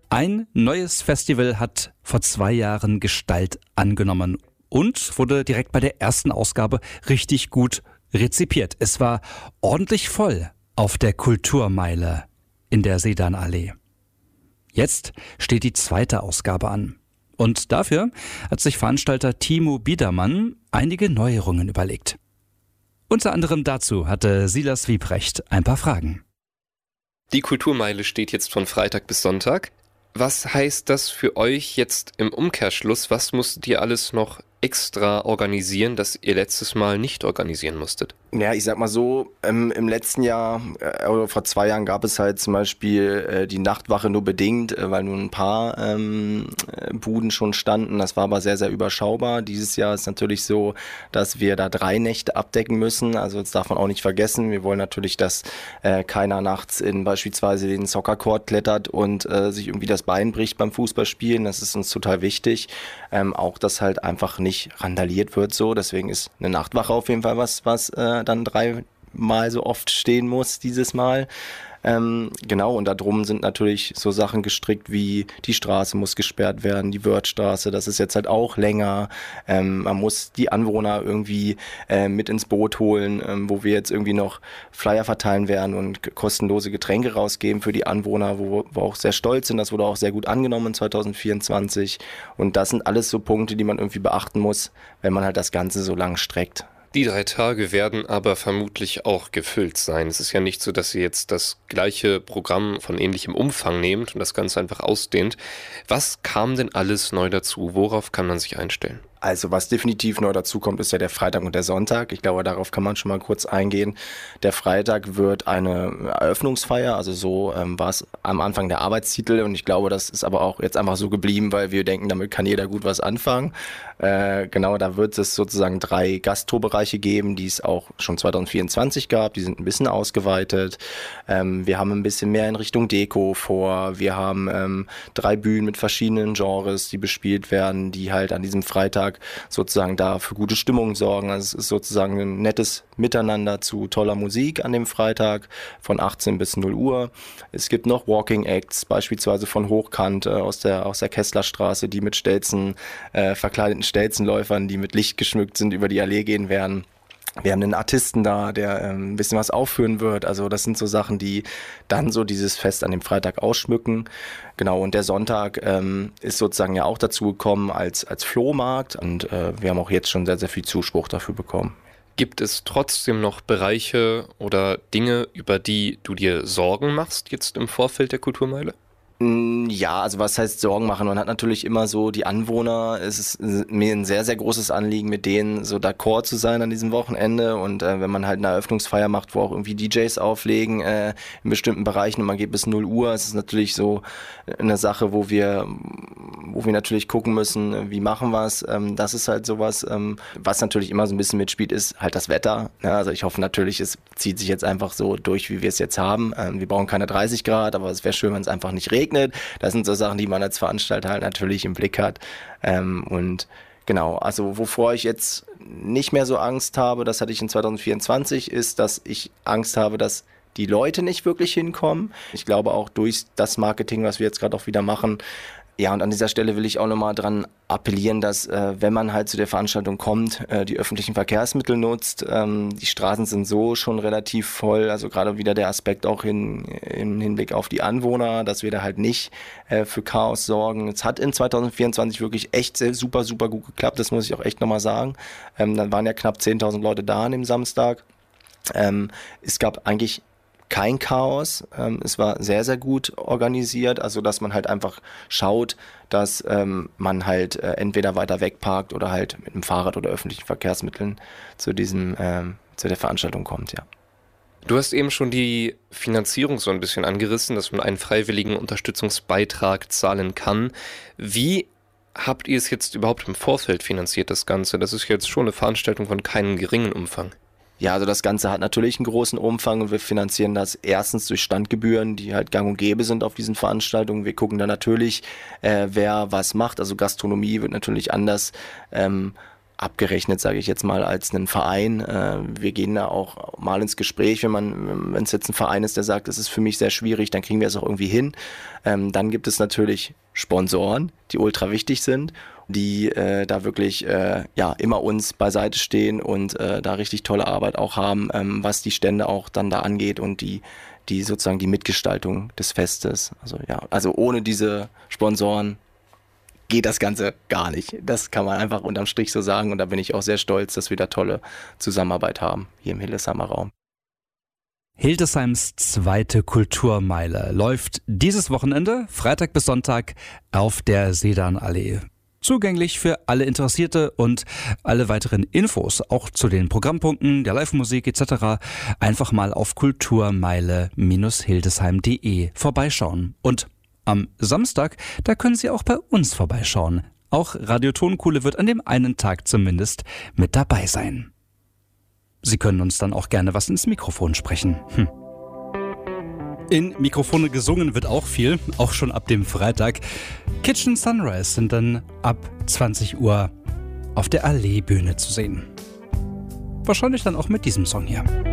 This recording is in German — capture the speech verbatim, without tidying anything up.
Ein neues Festival hat vor zwei Jahren Gestalt angenommen und wurde direkt bei der ersten Ausgabe richtig gut rezipiert. Es war ordentlich voll auf der Kulturmeile in der Sedanallee. Jetzt steht die zweite Ausgabe an. Und dafür hat sich Veranstalter Timo Biedermann einige Neuerungen überlegt. Unter anderem dazu hatte Silas Wiebrecht ein paar Fragen. Die Kulturmeile steht jetzt von Freitag bis Sonntag. Was heißt das für euch jetzt im Umkehrschluss? Was musstet ihr alles noch extra organisieren, das ihr letztes Mal nicht organisieren musstet? Ja, ich sag mal so, ähm, im letzten Jahr äh, oder vor zwei Jahren gab es halt zum Beispiel äh, die Nachtwache nur bedingt, äh, weil nur ein paar ähm, äh, Buden schon standen. Das war aber sehr, sehr überschaubar. Dieses Jahr ist natürlich so, dass wir da drei Nächte abdecken müssen. Also das darf man auch nicht vergessen. Wir wollen natürlich, dass äh, keiner nachts in beispielsweise den Soccer-Court klettert und äh, sich irgendwie das Bein bricht beim Fußballspielen. Das ist uns total wichtig. Ähm, auch, dass halt einfach nicht randaliert wird so. Deswegen ist eine Nachtwache auf jeden Fall was, was äh, dann dreimal so oft stehen muss dieses Mal. Ähm, genau, und da drum sind natürlich so Sachen gestrickt wie die Straße muss gesperrt werden, die Wörthstraße, das ist jetzt halt auch länger. Ähm, man muss die Anwohner irgendwie äh, mit ins Boot holen, ähm, wo wir jetzt irgendwie noch Flyer verteilen werden und kostenlose Getränke rausgeben für die Anwohner, wo wir auch sehr stolz sind. Das wurde auch sehr gut angenommen zwanzig vierundzwanzig. Und das sind alles so Punkte, die man irgendwie beachten muss, wenn man halt das Ganze so lang streckt. Die drei Tage werden aber vermutlich auch gefüllt sein. Es ist ja nicht so, dass ihr jetzt das gleiche Programm von ähnlichem Umfang nehmt und das Ganze einfach ausdehnt. Was kam denn alles neu dazu? Worauf kann man sich einstellen? Also was definitiv neu dazu kommt, ist ja der Freitag und der Sonntag. Ich glaube, darauf kann man schon mal kurz eingehen. Der Freitag wird eine Eröffnungsfeier, also so ähm, war es am Anfang der Arbeitstitel und ich glaube, das ist aber auch jetzt einfach so geblieben, weil wir denken, damit kann jeder gut was anfangen. Äh, genau, da wird es sozusagen drei Gastrobereiche geben, die es auch schon zwanzig vierundzwanzig gab. Die sind ein bisschen ausgeweitet. Ähm, wir haben ein bisschen mehr in Richtung Deko vor. Wir haben ähm, drei Bühnen mit verschiedenen Genres, die bespielt werden, die halt an diesem Freitag sozusagen da für gute Stimmung sorgen. Also es ist sozusagen ein nettes Miteinander zu toller Musik an dem Freitag von achtzehn bis null Uhr. Es gibt noch Walking Acts, beispielsweise von Hochkant äh, aus der aus der Kesslerstraße, die mit Stelzen, äh, verkleideten Stelzenläufern, die mit Licht geschmückt sind, über die Allee gehen werden. Wir haben einen Artisten da, der ähm, ein bisschen was aufführen wird. Also das sind so Sachen, die dann so dieses Fest an dem Freitag ausschmücken. Genau, und der Sonntag ähm, ist sozusagen ja auch dazu gekommen als, als Flohmarkt. Und äh, wir haben auch jetzt schon sehr, sehr viel Zuspruch dafür bekommen. Gibt es trotzdem noch Bereiche oder Dinge, über die du dir Sorgen machst jetzt im Vorfeld der Kulturmeile? Ja, also was heißt Sorgen machen? Man hat natürlich immer so die Anwohner, es ist mir ein sehr, sehr großes Anliegen, mit denen so d'accord zu sein an diesem Wochenende und äh, wenn man halt eine Eröffnungsfeier macht, wo auch irgendwie D Js auflegen äh, in bestimmten Bereichen und man geht bis null Uhr, es ist natürlich so eine Sache, wo wir wo wir natürlich gucken müssen, wie machen wir es. Ähm, das ist halt sowas, ähm, was natürlich immer so ein bisschen mitspielt, ist halt das Wetter. Ja, also ich hoffe natürlich, es zieht sich jetzt einfach so durch, wie wir es jetzt haben. Ähm, wir brauchen keine dreißig Grad, aber es wäre schön, wenn es einfach nicht regnet. Das sind so Sachen, die man als Veranstalter halt natürlich im Blick hat. Ähm, und genau, also wovor ich jetzt nicht mehr so Angst habe, das hatte ich in zwanzig vierundzwanzig, ist, dass ich Angst habe, dass die Leute nicht wirklich hinkommen. Ich glaube auch durch das Marketing, was wir jetzt gerade auch wieder machen. Ja, und an dieser Stelle will ich auch nochmal dran appellieren, dass äh, wenn man halt zu der Veranstaltung kommt, äh, die öffentlichen Verkehrsmittel nutzt. Ähm, die Straßen sind so schon relativ voll, also gerade wieder der Aspekt auch hin, im Hinblick auf die Anwohner, dass wir da halt nicht äh, für Chaos sorgen. Es hat in zwanzig vierundzwanzig wirklich echt sehr, super, super gut geklappt, das muss ich auch echt nochmal sagen. Ähm, dann waren ja knapp zehntausend Leute da an dem Samstag. Ähm, es gab eigentlich kein Chaos. Ähm, es war sehr, sehr gut organisiert, also dass man halt einfach schaut, dass ähm, man halt äh, entweder weiter wegparkt oder halt mit dem Fahrrad oder öffentlichen Verkehrsmitteln zu diesem, ähm, zu der Veranstaltung kommt, ja. Du hast eben schon die Finanzierung so ein bisschen angerissen, dass man einen freiwilligen Unterstützungsbeitrag zahlen kann. Wie habt ihr es jetzt überhaupt im Vorfeld finanziert, das Ganze? Das ist jetzt schon eine Veranstaltung von keinem geringen Umfang. Ja, also das Ganze hat natürlich einen großen Umfang und wir finanzieren das erstens durch Standgebühren, die halt gang und gäbe sind auf diesen Veranstaltungen. Wir gucken da natürlich, äh, wer was macht. Also Gastronomie wird natürlich anders ähm, abgerechnet, sage ich jetzt mal, als einen Verein. Äh, wir gehen da auch mal ins Gespräch, wenn man, wenn es jetzt ein Verein ist, der sagt, es ist für mich sehr schwierig, dann kriegen wir es auch irgendwie hin. Ähm, dann gibt es natürlich Sponsoren, die ultra wichtig sind, die äh, da wirklich äh, ja immer uns beiseite stehen und äh, da richtig tolle Arbeit auch haben, ähm, was die Stände auch dann da angeht und die die sozusagen die Mitgestaltung des Festes. Also ja, also ohne diese Sponsoren geht das Ganze gar nicht. Das kann man einfach unterm Strich so sagen und da bin ich auch sehr stolz, dass wir da tolle Zusammenarbeit haben hier im Hildesheimer Raum. Hildesheims zweite Kulturmeile läuft dieses Wochenende, Freitag bis Sonntag, auf der Sedanallee. Zugänglich für alle Interessierte und alle weiteren Infos, auch zu den Programmpunkten, der Live-Musik et cetera, einfach mal auf kulturmeile Bindestrich hildesheim punkt de vorbeischauen. Und am Samstag, da können Sie auch bei uns vorbeischauen. Auch Radio Tonkuhle wird an dem einen Tag zumindest mit dabei sein. Sie können uns dann auch gerne was ins Mikrofon sprechen. Hm. In Mikrofone gesungen wird auch viel, auch schon ab dem Freitag. Kitchen Sunrise sind dann ab zwanzig Uhr auf der Alleebühne zu sehen. Wahrscheinlich dann auch mit diesem Song hier.